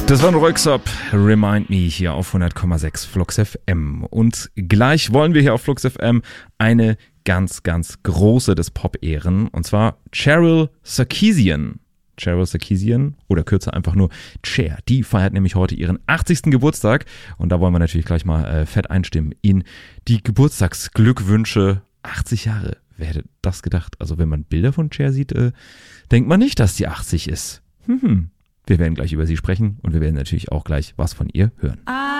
Das war ein Röyksopp, Remind Me hier auf 100,6 Flux FM. Und gleich wollen wir hier auf Flux FM eine ganz, ganz große des Pop ehren. Und zwar Cheryl Sarkeesian. Cheryl Sarkeesian oder kürzer einfach nur Cher. Die feiert nämlich heute ihren 80. Geburtstag. Und da wollen wir natürlich gleich mal fett einstimmen in die Geburtstagsglückwünsche. 80 Jahre, wer hätte das gedacht? Also wenn man Bilder von Cher sieht, denkt man nicht, dass die 80 ist. Wir werden gleich über sie sprechen und wir werden natürlich auch gleich was von ihr hören.